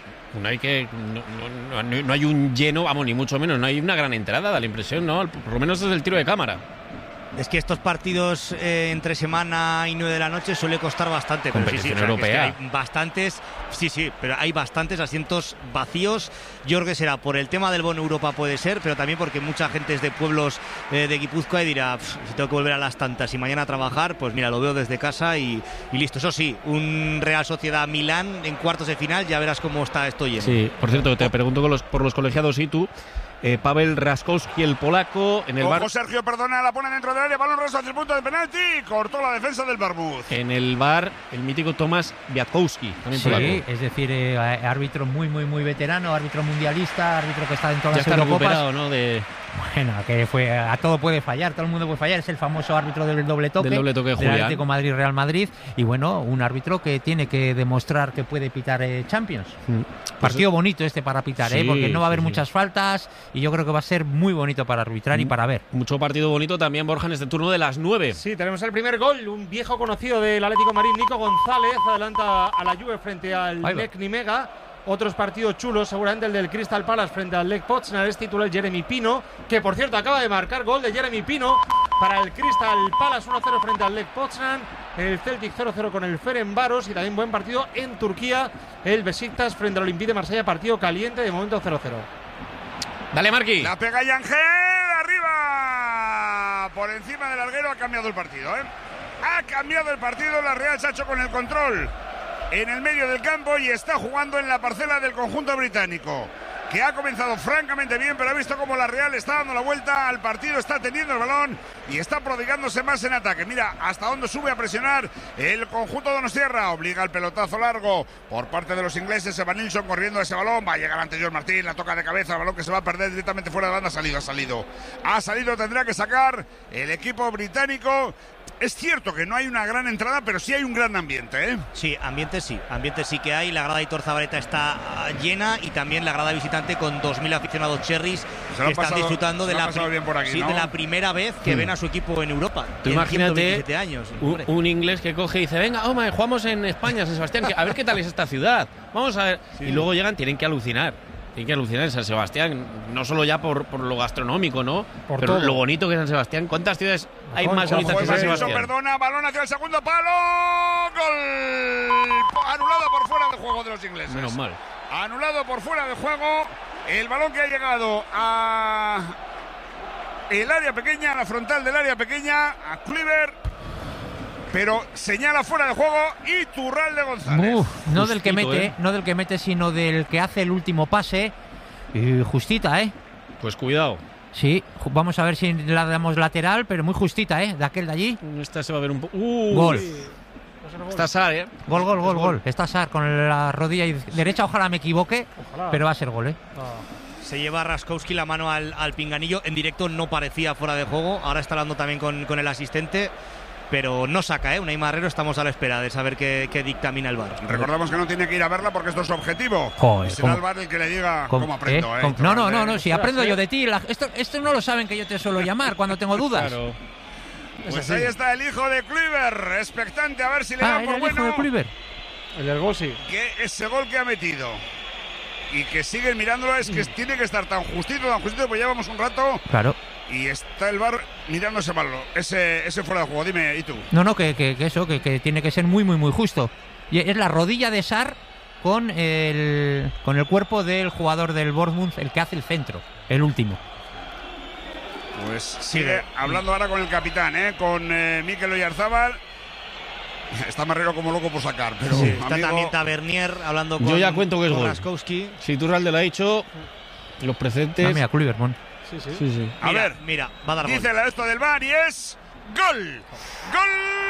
no hay un lleno, vamos, ni mucho menos, no hay una gran entrada, da la impresión, ¿no? Por lo menos desde el tiro de cámara. Es que estos partidos entre semana y 9 de la noche suele costar bastante. Competición europea. Es que hay bastantes, pero hay bastantes asientos vacíos. Yo creo que será por el tema del bono Europa, puede ser, pero también porque mucha gente es de pueblos de Guipúzcoa y dirá, si tengo que volver a las tantas y mañana a trabajar, pues mira, lo veo desde casa y listo. Eso sí, un Real Sociedad Milán en cuartos de final, ya verás cómo está esto lleno. Sí, por cierto, te pregunto por los colegiados y tú. Pavel Raskowski, el polaco, en el VAR. Sergio, perdona, la pone dentro del área, balón raso hacia el punto de penalti, cortó la defensa del Barbuz. En el VAR, el mítico Tomasz Biatkowski, también polaco. Sí, es decir, árbitro muy veterano, árbitro mundialista, árbitro que está en todas ya las está Eurocopas. recuperado, ¿no? Bueno, que a todo puede fallar, todo el mundo puede fallar, es el famoso árbitro del doble toque, de Julián. Atlético Madrid-Real Madrid, y bueno, un árbitro que tiene que demostrar que puede pitar Champions. Partido bonito para pitar, sí, porque no va a haber muchas faltas, y yo creo que va a ser muy bonito para arbitrar y para ver. Mucho partido bonito también, Borja, en este turno de las 9. Sí, tenemos el primer gol, un viejo conocido del Atlético Madrid, Nico González, adelanta a la Juve frente al Lech Nimega. Otros partidos chulos, seguramente el del Crystal Palace frente al Lech Poznan, es titular Jeremy Pino, que por cierto acaba de marcar gol de Jeremy Pino para el Crystal Palace, 1-0 frente al Lech Poznan, el Celtic 0-0 con el Ferencváros, y también buen partido en Turquía, el Besiktas frente al Olympique de Marsella, partido caliente, de momento 0-0. Dale, Marqui. La pega Yangel, arriba, por encima del larguero, ha cambiado el partido, ha cambiado el partido, la Real se ha hecho con el control en el medio del campo y está jugando en la parcela del conjunto británico, que ha comenzado francamente bien, pero ha visto cómo la Real está dando la vuelta al partido, está teniendo el balón y está prodigándose más en ataque. Mira hasta dónde sube a presionar el conjunto donostiarra, obliga el pelotazo largo por parte de los ingleses. Evan Nilsson corriendo a ese balón, va a llegar ante George Martín, la toca de cabeza, el balón que se va a perder directamente fuera de banda. Ha salido, tendrá que sacar el equipo británico. Es cierto que no hay una gran entrada, pero sí hay un gran ambiente, Sí, ambiente sí que hay. La grada de Aitor Zabaleta está llena, y también la grada visitante con 2.000 aficionados cherries que están disfrutando de la primera vez que ven a su equipo en Europa. Tú imagínate 127 años, un inglés que coge y dice, venga, jugamos en España, San Sebastián, a ver qué tal es esta ciudad. Vamos a ver. Sí. Y luego llegan, tienen que alucinar. Tienen que alucinar en San Sebastián, no solo ya por lo gastronómico, ¿no? Pero todo. Lo bonito que es San Sebastián. ¿Cuántas ciudades hay más bonitas que San Sebastián? Perdona, balón hacia el segundo palo. Gol. Anulado por fuera de juego de los ingleses. Menos mal. Anulado por fuera de juego. El balón que ha llegado a el área pequeña, a la frontal del área pequeña, a Kluivert. Pero señala fuera de juego Iturralde González. No del que mete, no del que mete, sino del que hace el último pase. Justita, Pues cuidado. Sí, vamos a ver si la damos lateral, pero muy justita, de aquel de allí. Esta se va a ver un poco. Gol. Está Sar, Gol. Está Sar con la rodilla derecha, ojalá me equivoque, pero va a ser gol, Se lleva Raskowski la mano al pinganillo. En directo no parecía fuera de juego. Ahora está hablando también con el asistente, pero no saca, Unai Marrero. Estamos a la espera de saber qué dictamina el VAR. Recordamos que no tiene que ir a verla porque esto es su objetivo. Joder, será el VAR el que le diga cómo aprendo. No, si aprendo yo de ti. Esto no lo saben, que yo te suelo llamar cuando tengo dudas. Claro. Pues ahí está el hijo de Kluivert, expectante a ver si le da por bueno. El hijo de Kluivert. El del gol, sí. Que ese gol que ha metido y que siguen mirándolo, es que tiene que estar tan justito, pues ya vamos un rato. Claro. Y está el VAR mirando ese balón, ese fuera de juego. Dime, ¿y tú? No, que tiene que ser muy justo. Y es la rodilla de Sar con el cuerpo del jugador del Bournemouth, el que hace el centro, el último. Pues sigue hablando ahora con el capitán, con Mikel Oyarzábal. Está Marrero como loco por sacar, pero está también Tavernier hablando con. Yo ya cuento que es gol. Raskowski. Si Iturralde lo ha dicho, los precedentes. Mira, Kluivert, Sí. A ver, mira, va a dar dice gol. Esto del VAR y es gol. Gol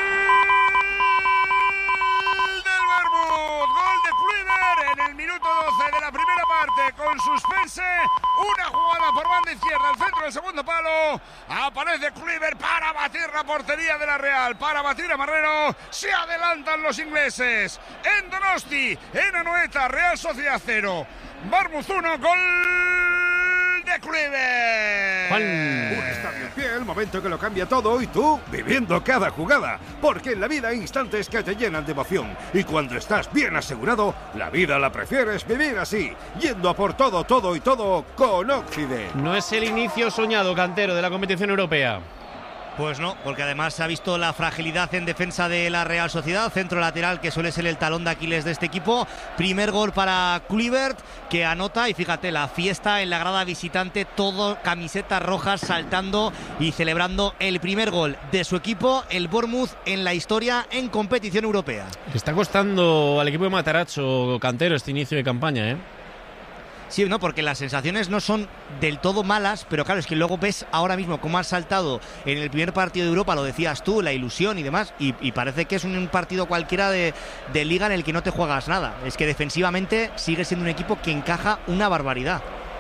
del Bournemouth. Gol de Kluivert en el minuto 12 de la primera parte, con suspense. Una jugada por banda izquierda, al centro del segundo palo. Aparece Kluivert para batir la portería de la Real, para batir a Marrero. Se adelantan los ingleses. En Donosti, en Anoeta, Real Sociedad 0, Bournemouth 1, gol de Kluivert. Un estadio en pie, el momento que lo cambia todo, y tú viviendo cada jugada, porque en la vida hay instantes que te llenan de emoción, y cuando estás bien asegurado, la vida la prefieres vivir así, yendo a por todo con Occident. No es el inicio soñado, Cantero, de la competición europea. Pues no, porque además se ha visto la fragilidad en defensa de la Real Sociedad, centro lateral que suele ser el talón de Aquiles de este equipo. Primer gol para Kluivert, que anota, y fíjate, la fiesta en la grada visitante, todo camisetas rojas, saltando y celebrando el primer gol de su equipo, el Bournemouth, en la historia en competición europea. Le está costando al equipo de Matarazzo, Cantero, este inicio de campaña, ¿eh? Sí, no, porque las sensaciones no son del todo malas, pero claro, es que luego ves ahora mismo cómo has saltado en el primer partido de Europa, lo decías tú, la ilusión y demás, y parece que es un partido cualquiera de liga en el que no te juegas nada. Es que defensivamente sigue siendo un equipo que encaja una barbaridad.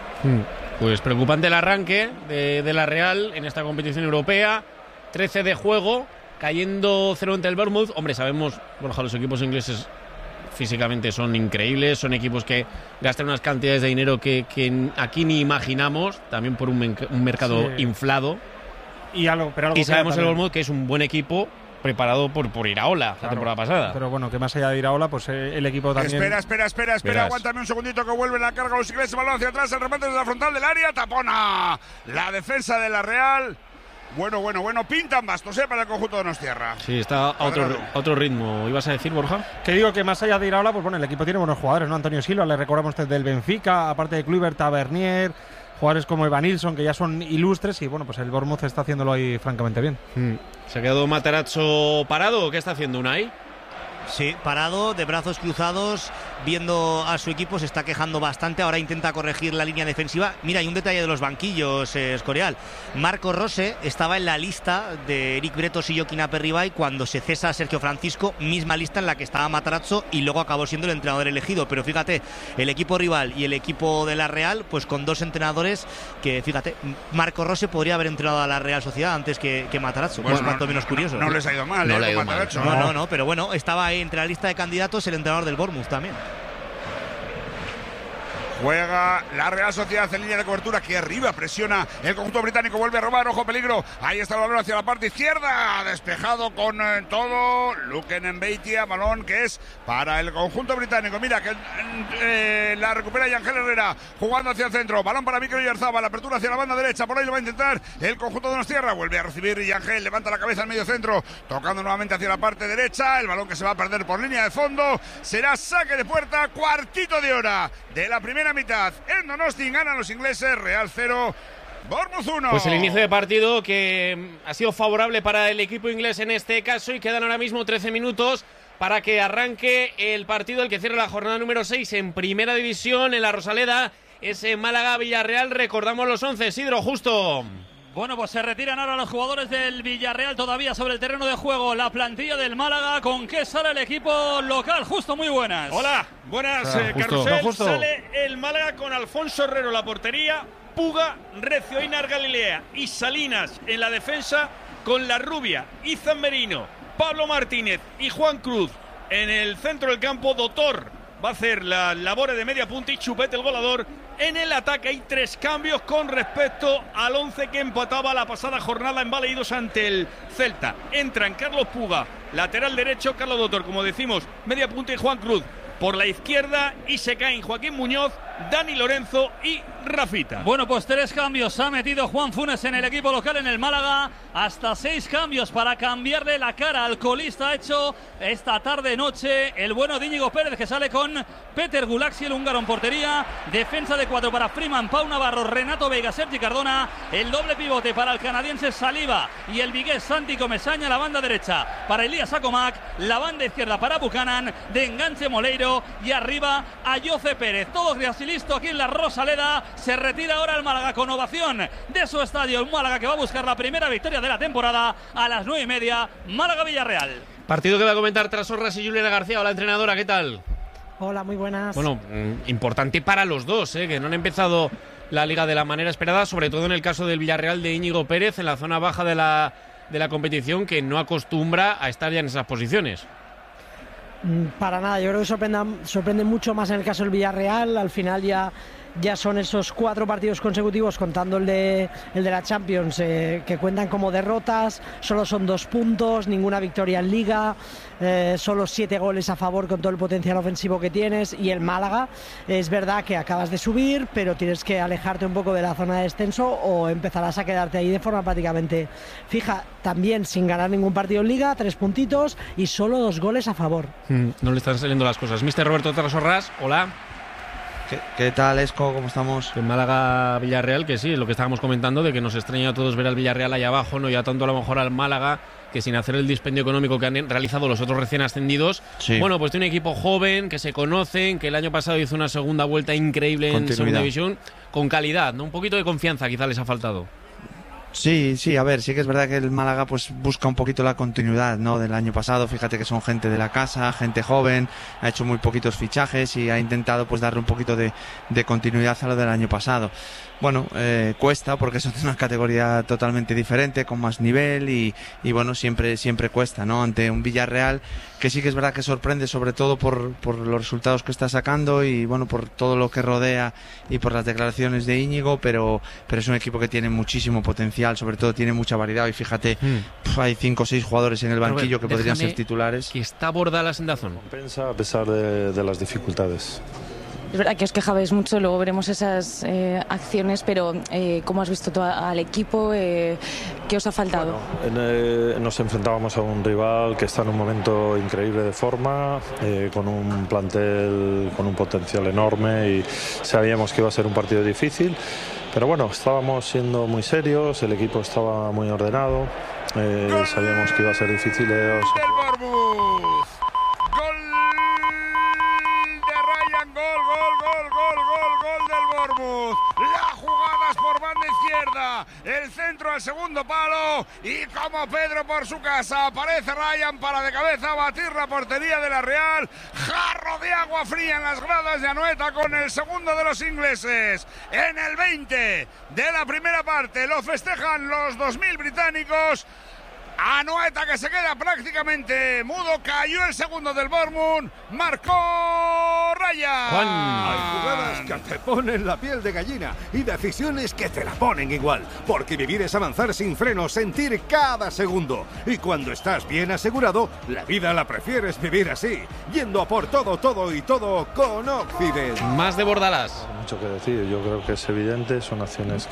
Pues preocupante el arranque de la Real en esta competición europea. 13 de juego, cayendo 0 ante el Bournemouth. Hombre, sabemos, Borja, los equipos ingleses físicamente son increíbles, son equipos que gastan unas cantidades de dinero que aquí ni imaginamos, también por un mercado inflado. Y sabemos el Bournemouth que es un buen equipo preparado por Iraola, la temporada pasada. Pero bueno, que más allá de Iraola, pues el equipo también... Espera, aguántame un segundito que vuelve la carga los ingleses, balón hacia atrás, el remate desde la frontal del área, tapona la defensa de la Real. Bueno, pintan bastos para el conjunto de Donostiarra. Sí, está a otro ritmo. ¿Ibas a decir, Borja? Que digo que más allá de Iraola, pues bueno, el equipo tiene buenos jugadores, ¿no? Antonio Silva, le recordamos del Benfica, aparte de Kluivert, Tavernier, jugadores como Evanilson, que ya son ilustres, y bueno, pues el Bournemouth está haciéndolo ahí francamente bien. ¿Se ha quedado Matarazzo parado o qué está haciendo Unai? Sí, parado, de brazos cruzados, viendo a su equipo, se está quejando bastante. Ahora intenta corregir la línea defensiva. Mira, hay un detalle de los banquillos, Escorial. Marco Rose estaba en la lista de Eric Bretos y Joaquín Aperribay cuando se cesa a Sergio Francisco, misma lista en la que estaba Matarazzo, y luego acabó siendo el entrenador elegido. Pero fíjate, el equipo rival y el equipo de la Real, pues con dos entrenadores que, fíjate, Marco Rose podría haber entrenado a la Real Sociedad antes que Matarazzo. Bueno, pues cuanto menos curioso. No les ha ido mal, no le ha ido Matarazzo. No, pero bueno, estaba ahí entre la lista de candidatos el entrenador del Bournemouth también. Juega la Real Sociedad en línea de cobertura, que arriba presiona el conjunto británico, vuelve a robar, ojo peligro, ahí está el balón hacia la parte izquierda, despejado con todo Luken Mbeitia, balón que es para el conjunto británico. Mira que la recupera Yangel Herrera, jugando hacia el centro, balón para Mikel Oyarzabal, la apertura hacia la banda derecha, por ahí lo va a intentar el conjunto de Donostiarra, vuelve a recibir Yangel, levanta la cabeza al medio centro, tocando nuevamente hacia la parte derecha, el balón que se va a perder por línea de fondo, será saque de puerta, cuartito de hora de la primera mitad. En Donosti ganan los ingleses, Real 0, Bournemouth 1. Pues el inicio de partido que ha sido favorable para el equipo inglés en este caso, y quedan ahora mismo 13 minutos para que arranque el partido, el que cierra la jornada número 6 en Primera División en la Rosaleda. Ese Málaga-Villarreal, recordamos los 11, Isidro, justo. Bueno, pues se retiran ahora los jugadores del Villarreal todavía sobre el terreno de juego. La plantilla del Málaga, ¿con qué sale el equipo local? Justo, muy buenas. Hola, buenas, Carrusel. Sale el Málaga con Alfonso Herrero en la portería, Puga, Recio, Einar Galilea y Salinas en la defensa, con La Rubia, Izan Merino, Pablo Martínez y Juan Cruz en el centro del campo. Dotor va a hacer las labores de media punta y Chupete, el goleador, en el ataque. Hay 3 cambios con respecto al 11 que empataba la pasada jornada en Baleidos ante el Celta. Entran Carlos Puga, lateral derecho, Carlos Dotor, como decimos, media punta, y Juan Cruz por la izquierda, y se caen Joaquín Muñoz, Dani Lorenzo y Rafita. Bueno, pues 3 cambios ha metido Juan Funes en el equipo local en el Málaga, hasta 6 cambios para cambiarle la cara al colista. Ha hecho esta tarde-noche el bueno de Íñigo Pérez, que sale con Peter Gulaxi, el húngaro, en portería. Defensa de 4 para Freeman, Pau Navarro, Renato Veiga, Sergi Cardona. El doble pivote para el canadiense Saliba y el vigués Santi Comesaña. La banda derecha para Elías Acomac, la banda izquierda para Buchanan, de enganche Moleiro, y arriba a Jose Pérez. Todo casi listo aquí en la Rosaleda. Se retira ahora el Málaga con ovación de su estadio. El Málaga que va a buscar la primera victoria de la temporada a las 9:30. Málaga-Villarreal. Partido que va a comentar tras Horras y Juliana García. Hola, entrenadora, ¿qué tal? Hola, muy buenas. Bueno, importante para los dos, que no han empezado la liga de la manera esperada, sobre todo en el caso del Villarreal de Íñigo Pérez, en la zona baja de la competición, que no acostumbra a estar ya en esas posiciones. Para nada, yo creo que sorprende mucho más en el caso del Villarreal. Al final ya ya son esos 4 partidos consecutivos, contando el de la Champions, que cuentan como derrotas. Solo son 2 puntos, ninguna victoria en Liga, solo 7 goles a favor con todo el potencial ofensivo que tienes. Y el Málaga, es verdad que acabas de subir, pero tienes que alejarte un poco de la zona de descenso o empezarás a quedarte ahí de forma prácticamente fija. También sin ganar ningún partido en Liga, 3 puntitos y solo 2 goles a favor. No le están saliendo las cosas. Mister Roberto Trasorras, hola. ¿Qué tal, Esco? ¿Cómo estamos? En Málaga-Villarreal, que sí, es lo que estábamos comentando, de que nos extraña a todos ver al Villarreal ahí abajo, no ya tanto a lo mejor al Málaga, que sin hacer el dispendio económico que han realizado los otros recién ascendidos, sí. Bueno, pues tiene un equipo joven, que se conocen, que el año pasado hizo una segunda vuelta increíble en segunda división, con calidad, ¿no? Un poquito de confianza quizá les ha faltado. Sí, a ver, sí que es verdad que el Málaga pues busca un poquito la continuidad, ¿no?, del año pasado. Fíjate que son gente de la casa, gente joven, ha hecho muy poquitos fichajes y ha intentado pues darle un poquito de continuidad a lo del año pasado. Bueno, cuesta porque son de una categoría totalmente diferente, con más nivel y bueno, siempre cuesta, ¿no?, ante un Villarreal que sí que es verdad que sorprende, sobre todo por los resultados que está sacando y bueno, por todo lo que rodea y por las declaraciones de Íñigo, pero es un equipo que tiene muchísimo potencial, sobre todo tiene mucha variedad y fíjate, hay 5 o 6 jugadores en el banquillo que podrían ser titulares. Que está Bordalas en Dazón. Compensa a pesar de las dificultades. Es verdad que os quejabais mucho, luego veremos esas acciones, pero ¿cómo has visto tú al equipo? ¿Qué os ha faltado? Bueno, nos enfrentábamos a un rival que está en un momento increíble de forma, con un plantel con un potencial enorme y sabíamos que iba a ser un partido difícil, pero bueno, estábamos siendo muy serios, el equipo estaba muy ordenado, sabíamos que iba a ser difícil. Gol del Bournemouth. La jugada es por banda izquierda. El centro al segundo palo. Y como Pedro por su casa, aparece Ryan para de cabeza batir la portería de la Real. Jarro de agua fría en las gradas de Anoeta con el segundo de los ingleses. En el 20 de la primera parte lo festejan los 2000 británicos. Anoeta, que se queda prácticamente mudo, cayó el segundo del Bournemouth, marcó Ryan. Hay jugadas que te ponen la piel de gallina y decisiones que te la ponen igual, porque vivir es avanzar sin freno, sentir cada segundo. Y cuando estás bien asegurado, la vida la prefieres vivir así, yendo a por todo y todo con Occident. Más de Bordalas. Mucho que decir, yo creo que es evidente, son acciones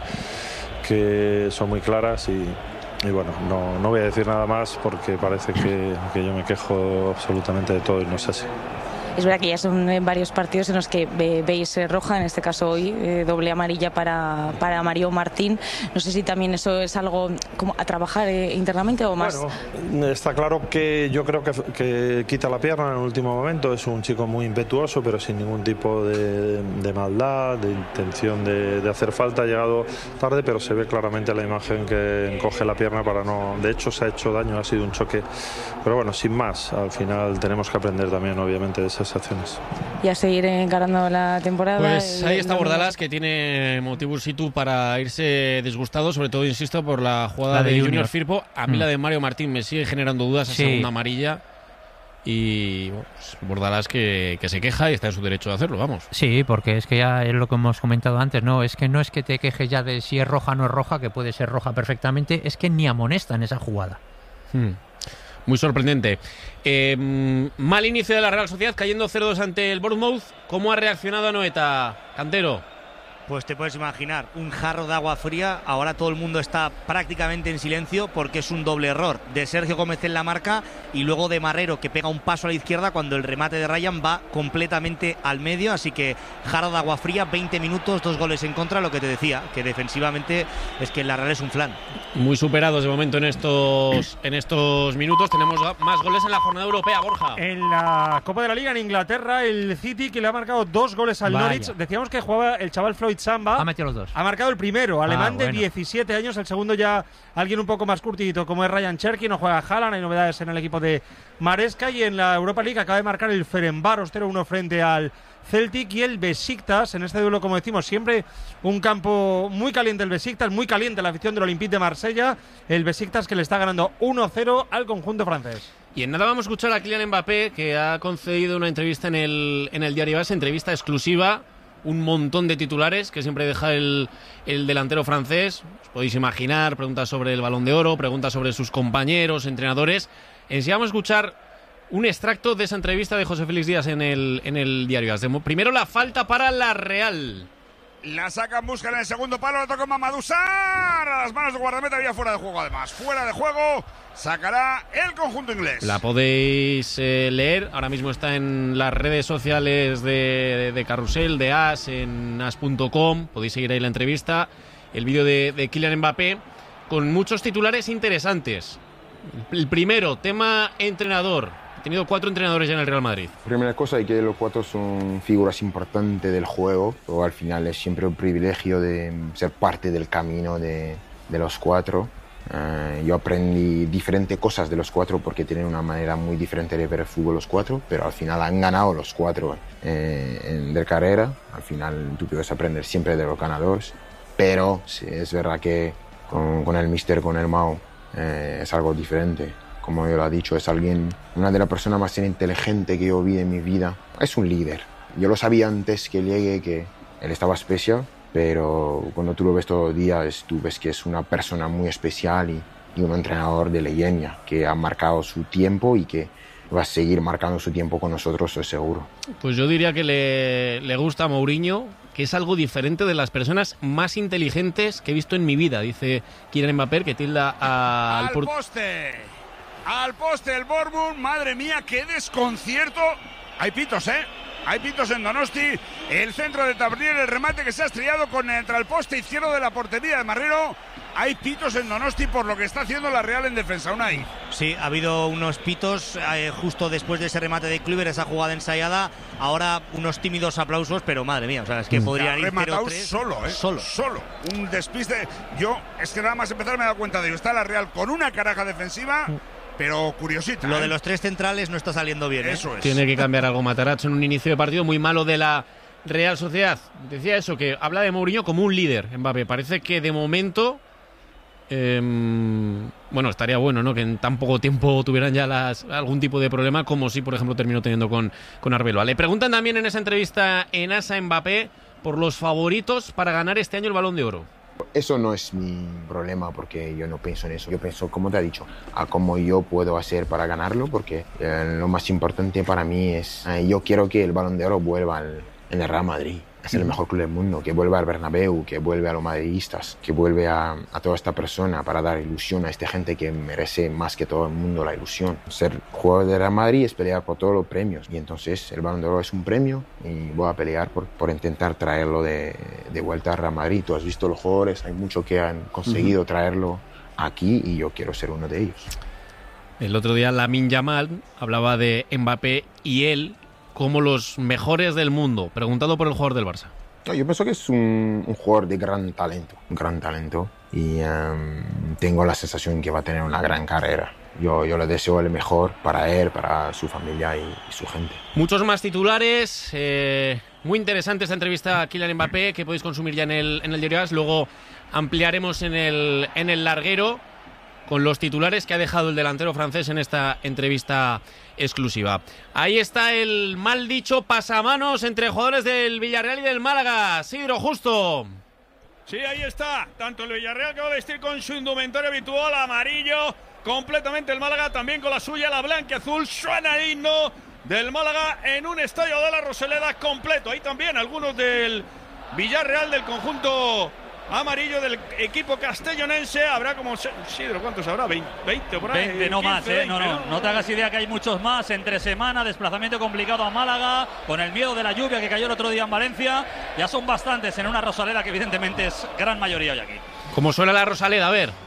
que son muy claras y bueno, no voy a decir nada más porque parece que yo me quejo absolutamente de todo y no es así. Es verdad que ya son varios partidos en los que veis roja, en este caso hoy, doble amarilla para Mario Martín. No sé si también eso es algo como a trabajar internamente o más. Bueno, está claro que yo creo que quita la pierna en el último momento. Es un chico muy impetuoso, pero sin ningún tipo de maldad, de intención de hacer falta. Ha llegado tarde, pero se ve claramente la imagen que encoge la pierna para no... De hecho, se ha hecho daño, ha sido un choque. Pero bueno, sin más, al final tenemos que aprender también, obviamente, de esas acciones. Y a seguir encarando la temporada. Pues ahí está Bordalas, que tiene motivos situ para irse disgustado, sobre todo, insisto, por la jugada de Junior Firpo. A mí la de Mario Martín me sigue generando dudas, esa segunda amarilla. Y bueno, pues Bordalas que se queja y está en su derecho de hacerlo, vamos. Sí, porque es que ya es lo que hemos comentado antes, no es que te quejes ya de si es roja o no es roja, que puede ser roja perfectamente, es que ni amonestan esa jugada. Muy sorprendente. Mal inicio de la Real Sociedad, cayendo 0-2 ante el Bournemouth. ¿Cómo ha reaccionado Anoeta, Cantero? Pues te puedes imaginar, un jarro de agua fría. Ahora todo el mundo está prácticamente en silencio porque es un doble error de Sergio Gómez en la marca y luego de Marrero, que pega un paso a la izquierda cuando el remate de Ryan va completamente al medio. Así que jarro de agua fría, 20 minutos, 2 goles en contra. Lo que te decía, que defensivamente es que la Real es un flan. Muy superados de momento en estos minutos. Tenemos más goles en la jornada europea, Borja. En la Copa de la Liga en Inglaterra, el City, que le ha marcado 2 goles al Norwich. Decíamos que jugaba el chaval Floyd Samba. Ha metido los 2. Ha marcado el primero, alemán de 17 años. El segundo ya alguien un poco más curtidito, como es Ryan Cherky. No juega Haaland, hay novedades en el equipo de Maresca. Y en la Europa League acaba de marcar el Ferencváros 0-1 frente al Celtic y el Besiktas. En este duelo, como decimos, siempre un campo muy caliente el Besiktas, muy caliente la afición del Olympique de Marsella. El Besiktas que le está ganando 1-0 al conjunto francés. Y en nada vamos a escuchar a Kylian Mbappé, que ha concedido una entrevista en el Diario AS, entrevista exclusiva un montón de titulares que siempre deja el delantero francés. Os podéis imaginar, preguntas sobre el Balón de Oro, preguntas sobre sus compañeros, entrenadores. Vamos a escuchar un extracto de esa entrevista de José Félix Díaz en el diario AS. Primero la falta para la Real. La sacan, buscan en el segundo palo, lo toca Mamadou Sarr. A las manos de guardameta, había fuera de juego además. Fuera de juego, sacará el conjunto inglés. La podéis leer, ahora mismo está en las redes sociales de Carrusel, de AS, en as.com. Podéis seguir ahí la entrevista. El vídeo de Kylian Mbappé, con muchos titulares interesantes. El primero, tema entrenador. Ha tenido 4 entrenadores ya en el Real Madrid. Primera cosa es que los 4 son figuras importantes del juego. Pero al final es siempre un privilegio de ser parte del camino de los 4. Yo aprendí diferentes cosas de los 4 porque tienen una manera muy diferente de ver el fútbol los 4, pero al final han ganado los 4 de carrera. Al final tú puedes aprender siempre de los ganadores, pero sí, es verdad que con el míster, con el Mao, es algo diferente. Como yo lo he dicho, es una de las personas más inteligentes que yo vi en mi vida. Es un líder. Yo lo sabía antes que llegue, que él estaba especial, pero cuando tú lo ves todos los días, tú ves que es una persona muy especial y un entrenador de leyenda que ha marcado su tiempo y que va a seguir marcando su tiempo con nosotros, estoy seguro. Pues yo diría que le gusta a Mourinho, que es algo diferente de las personas más inteligentes que he visto en mi vida, dice Kylian Mbappé, que tilda al poste. Al poste el Bournemouth, madre mía, qué desconcierto. Hay pitos, hay pitos en Donosti. El centro de Tavernier, el remate que se ha estrellado contra el poste izquierdo de la portería de Marrero. Hay pitos en Donosti por lo que está haciendo la Real en defensa. Unai. Sí, ha habido unos pitos justo después de ese remate de Kluivert, esa jugada ensayada. Ahora unos tímidos aplausos, pero madre mía, o sea, es que podrían ir 0-3. Solo. Un despiste. Yo, es que nada más empezar me he dado cuenta de ello. Está la Real con una caraja defensiva, pero curiosita. Lo de los 3 centrales no está saliendo bien. Eso es. Tiene que cambiar algo Matarazzo en un inicio de partido muy malo de la Real Sociedad. Decía eso, que habla de Mourinho como un líder, Mbappé. Parece que de momento, bueno, estaría bueno, ¿no?, que en tan poco tiempo tuvieran ya algún tipo de problema, como si, por ejemplo, terminó teniendo con Arbeloa. Le preguntan también en esa entrevista en AS a Mbappé por los favoritos para ganar este año el Balón de Oro. Eso no es mi problema porque yo no pienso en eso. Yo pienso, como te he dicho, a cómo yo puedo hacer para ganarlo, porque lo más importante para mí es, yo quiero que el Balón de Oro vuelva en el Real Madrid. Es el mejor club del mundo, que vuelva al Bernabéu, que vuelva a los madridistas, que vuelve a toda esta persona para dar ilusión a esta gente que merece más que todo el mundo la ilusión. Ser jugador de Real Madrid es pelear por todos los premios y entonces el Balón de Oro es un premio y voy a pelear por intentar traerlo de vuelta a Real Madrid. Tú has visto los jugadores, hay muchos que han conseguido traerlo aquí y yo quiero ser uno de ellos. El otro día Lamine Yamal hablaba de Mbappé y él como los mejores del mundo, preguntado por el jugador del Barça. No, yo pienso que es un jugador de gran talento y tengo la sensación que va a tener una gran carrera. Yo le deseo el mejor para él, para su familia y su gente. Muchos más titulares, muy interesante esta entrevista a Kylian Mbappé que podéis consumir ya en el diario AS. Luego ampliaremos en el larguero con los titulares que ha dejado el delantero francés en esta entrevista exclusiva. Ahí está el mal dicho pasamanos entre jugadores del Villarreal y del Málaga. Sidro, justo. Sí, ahí está. Tanto el Villarreal, que va a vestir con su indumentario habitual, amarillo, completamente el Málaga, también con la suya, la blanquiazul. Suena el himno del Málaga en un estadio de la Rosaleda completo. Ahí también algunos del Villarreal, del conjunto amarillo del equipo castellonense. Habrá como, Sidro, ¿cuántos habrá? 20 por ahí. 20, no 15, más, 20, no te hagas idea que hay muchos más. Entre semana, desplazamiento complicado a Málaga, con el miedo de la lluvia que cayó el otro día en Valencia. Ya son bastantes en una Rosaleda que evidentemente es gran mayoría hoy aquí. ¿Cómo suena la Rosaleda? A ver.